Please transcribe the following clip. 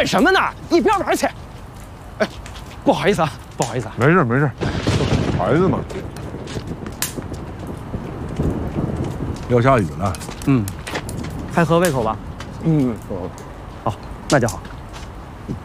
干什么呢？一边玩去！哎，不好意思啊，不好意思啊。 没事没事，孩子嘛。要下雨了。 还合胃口吧？ 嗯， 好，那就好。